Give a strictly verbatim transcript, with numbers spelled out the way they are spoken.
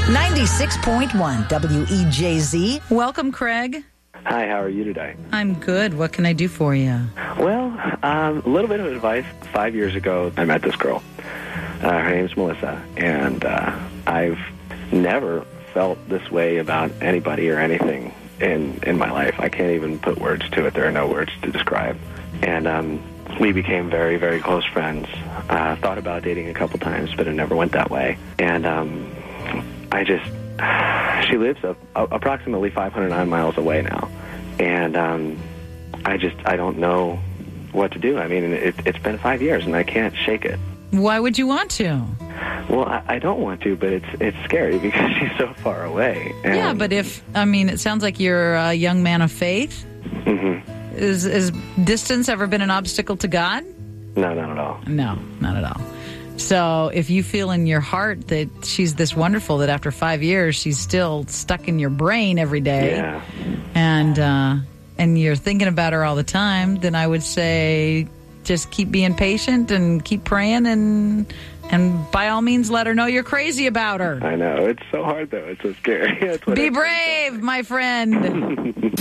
ninety-six point one W E J Z. Welcome, Craig. Hi, how are you today? I'm good. What can I do for you? Well, um, a little bit of advice. Five years ago, I met this girl. Uh, her name's Melissa, and uh, I've never felt this way about anybody or anything in, in my life. I can't even put words to it. There are no words to describe. And um, we became very, very close friends. Uh, thought about dating a couple times, but it never went that way. And um, I just... She lives a, a, approximately five hundred nine miles away now, and um, I just I don't know what to do. I mean, it, it's been five years, and I can't shake it. Why would you want to? Well, I, I don't want to, but it's it's scary because she's so far away. And yeah, but if I mean, it sounds like you're a young man of faith. Mm-hmm. Is is distance ever been an obstacle to God? No, not at all. No, not at all. So if you feel in your heart that she's this wonderful, that after five years she's still stuck in your brain every day, yeah. and uh, and you're thinking about her all the time, then I would say just keep being patient and keep praying, and and by all means let her know you're crazy about her. I know. It's so hard, though. It's so scary. That's what Be brave, my friend.